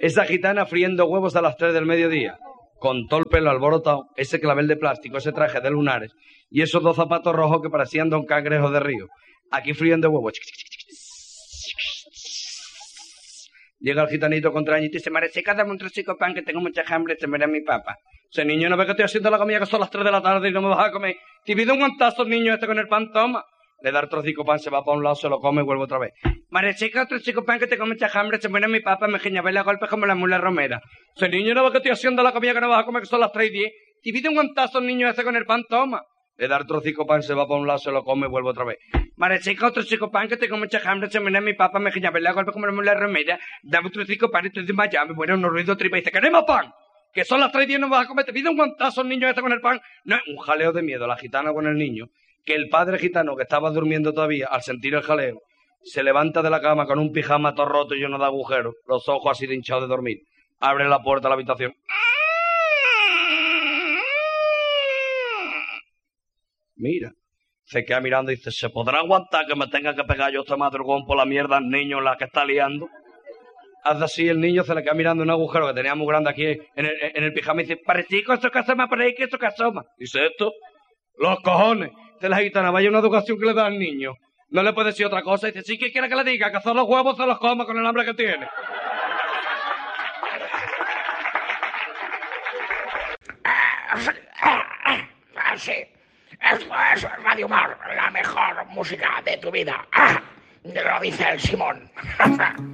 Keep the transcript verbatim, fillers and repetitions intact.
Esa gitana friendo huevos a las tres del mediodía, con todo el pelo alborotado, ese clavel de plástico, ese traje de lunares y esos dos zapatos rojos que parecían don Cangrejo de Río. Aquí friendo huevos. Llega el gitanito contrañito y dice: Marechica, dame un trocico de pan que tengo mucha hambre, te veré mi papá. Ese niño, no ve que estoy haciendo la comida, que son las tres de la tarde y no me vas a comer. Te pido un guantazo, niño, este con el pan, toma. Le da el trocico de pan, se va para un lado, se lo come y vuelve otra vez. Marechica, otro chico de pan que tengo mucha hambre, se muere mi papá, me giñabela a golpes como la mula romera. Ese niño, no ve que estoy haciendo la comida, que no vas a comer, que son las tres y diez. Te pido un guantazo, niño, este con el pan, toma. Le da el trocico de pan, se va para un lado, se lo come y vuelve otra vez. Marechica, otro chico de pan que tengo mucha hambre, se muere mi papá, me giñabela a golpes como la mula romera. Dame un trocico de pan y estoy desmayado, me muere unos ruidos tripa y dice: ¡queremos pan! Que son las tres y diez, no vas a comer, te pido un guantazo, niño, este con el pan. No, un jaleo de miedo, la gitana con el niño, que el padre gitano, que estaba durmiendo todavía, al sentir el jaleo, se levanta de la cama con un pijama todo roto y lleno de agujeros, los ojos así de hinchados de dormir. Abre la puerta de la habitación. Mira, se queda mirando y dice: ¿se podrá aguantar que me tenga que pegar yo este madrugón por la mierda al niño la que está liando? Hace así, el niño se le queda mirando un agujero que tenía muy grande aquí en el, en el pijama y dice: parecico, esto que asoma por ahí, que esto que asoma. Dice: esto, los cojones de la gitana, vaya una educación que le da al niño. No le puede decir otra cosa. Dice: sí, ¿qué quiere que le diga? Que son los huevos, se los coma con el hambre que tiene. Sí, esto es Radio Mar, la mejor música de tu vida. Ah, lo dice el Simón.